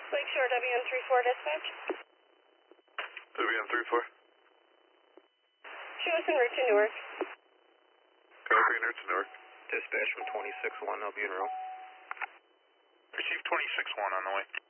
Lakeshore WN34 dispatch. WN34. Show us en route to Newark. Copy, en route to Newark. Dispatch from 26-1, I'll be en route. Receive 26-1 on the way.